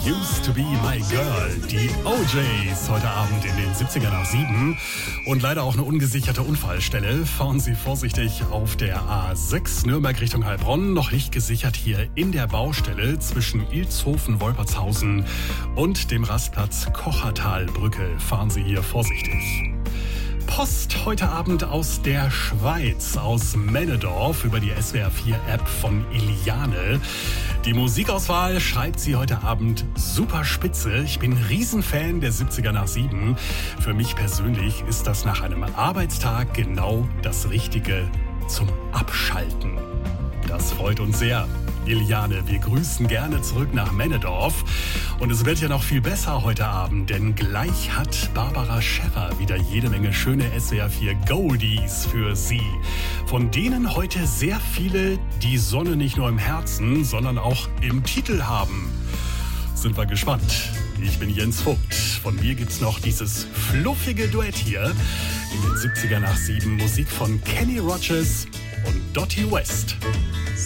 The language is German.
Used to be my girl. Die OJs heute Abend in den 70er nach 7. Und leider auch eine ungesicherte Unfallstelle. Fahren Sie vorsichtig auf der A6 Nürnberg Richtung Heilbronn. Noch nicht gesichert hier in der Baustelle zwischen Ilshofen-Wolpertshausen und dem Rastplatz Kochertalbrücke. Fahren Sie hier vorsichtig. Post heute Abend aus der Schweiz, aus Männedorf über die SWR4-App von Iliane. Die Musikauswahl schreibt sie heute Abend super spitze. Ich bin Riesenfan der 70er nach 7. Für mich persönlich ist das nach einem Arbeitstag genau das Richtige zum Abschalten. Das freut uns sehr. Iliane, wir grüßen gerne zurück nach Männedorf. Und es wird ja noch viel besser heute Abend, denn gleich hat Barbara Schäffer wieder jede Menge schöne SWR4 Goldies für Sie. Von denen heute sehr viele die Sonne nicht nur im Herzen, sondern auch im Titel haben. Sind wir gespannt. Ich bin Jens Vogt. Von mir gibt's noch dieses fluffige Duett hier in den 70er nach 7. Musik von Kenny Rogers und Dottie West.